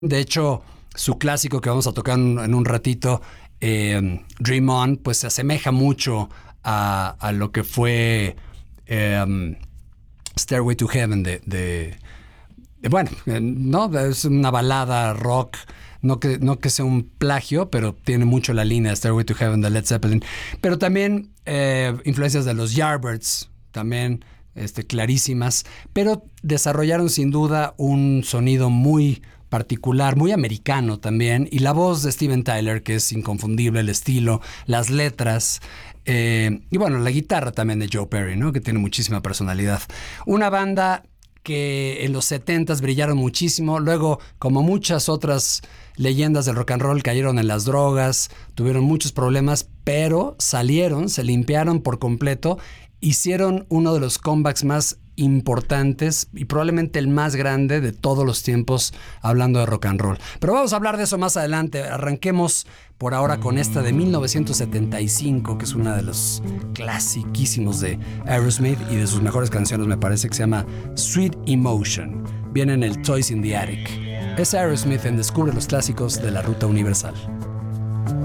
De hecho, su clásico que vamos a tocar en un ratito, Dream On, pues se asemeja mucho a lo que fue Stairway to Heaven bueno, no, es una balada rock, no que sea un plagio, pero tiene mucho la línea de Stairway to Heaven de Led Zeppelin. Pero también influencias de los Yardbirds, también clarísimas, pero desarrollaron sin duda un sonido muy particular, muy americano también, y la voz de Steven Tyler, que es inconfundible, el estilo, las letras, y bueno, la guitarra también de Joe Perry, ¿no? Que tiene muchísima personalidad. Una banda que en los 70s brillaron muchísimo, luego, como muchas otras leyendas del rock and roll, cayeron en las drogas, tuvieron muchos problemas, pero salieron, se limpiaron por completo, hicieron uno de los comebacks más importantes y probablemente el más grande de todos los tiempos hablando de rock and roll. Pero vamos a hablar de eso más adelante. Arranquemos por ahora con esta de 1975, que es una de los clasiquísimos de Aerosmith y de sus mejores canciones, me parece, que se llama Sweet Emotion. Viene en el Toys in the Attic. Es Aerosmith en Descubre los clásicos de la Ruta Universal.